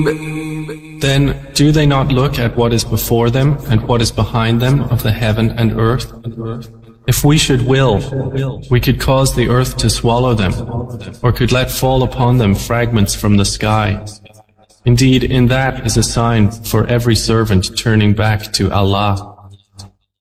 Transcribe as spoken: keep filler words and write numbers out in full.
Then do they not look at what is before them and what is behind them of the heaven and earth? If we should will, we could cause the earth to swallow them, or could let fall upon them fragments from the sky. Indeed, in that is a sign for every servant turning back to Allah.